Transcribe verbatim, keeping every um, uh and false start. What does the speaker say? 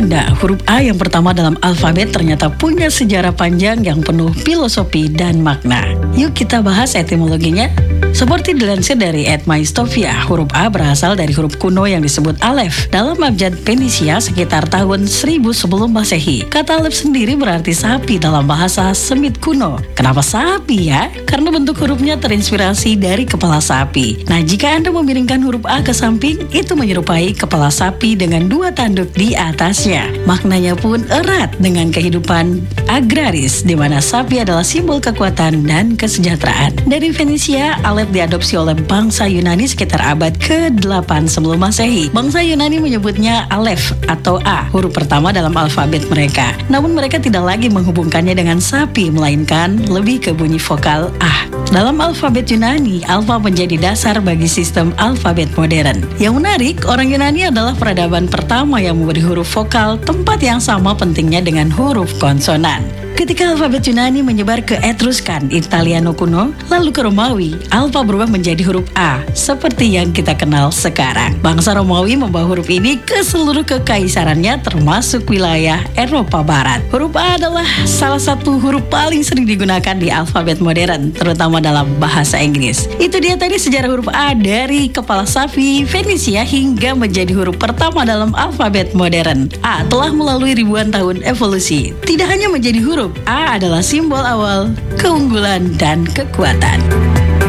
Anda, huruf A yang pertama dalam alfabet ternyata punya sejarah panjang yang penuh filosofi dan makna. Yuk kita bahas etimologinya. Seperti dilansir dari Etmaistofia, huruf A berasal dari huruf kuno yang disebut Alef dalam abjad Fenisia sekitar tahun seribu sebelum Masehi. Kata Alef sendiri berarti sapi dalam bahasa Semit kuno. Kenapa sapi ya? Karena bentuk hurufnya terinspirasi dari kepala sapi. Nah, jika Anda memiringkan huruf A ke samping, itu menyerupai kepala sapi dengan dua tanduk di atasnya. Maknanya pun erat dengan kehidupan agraris, di mana sapi adalah simbol kekuatan dan kesejahteraan. Dari Fenisia, Alef diadopsi oleh bangsa Yunani sekitar abad ke delapan sebelum Masehi. Bangsa Yunani menyebutnya Alef atau A, huruf pertama dalam alfabet mereka. Namun mereka tidak lagi menghubungkannya dengan sapi, melainkan lebih ke bunyi vokal A. Dalam alfabet Yunani, alfa menjadi dasar bagi sistem alfabet modern. Yang menarik, orang Yunani adalah peradaban pertama yang memberi huruf vokal tempat yang sama pentingnya dengan huruf konsonan. Ketika alfabet Yunani menyebar ke Etruskan, Italiano kuno, lalu ke Romawi, alfa berubah menjadi huruf A, seperti yang kita kenal sekarang. Bangsa Romawi membawa huruf ini ke seluruh kekaisarannya, termasuk wilayah Eropa Barat. Huruf A adalah salah satu huruf paling sering digunakan di alfabet modern, terutama dalam bahasa Inggris. Itu dia tadi sejarah huruf A dari kepala sapi Fenisia hingga menjadi huruf pertama dalam alfabet modern. A telah melalui ribuan tahun evolusi. Tidak hanya menjadi huruf, A adalah simbol awal keunggulan dan kekuatan.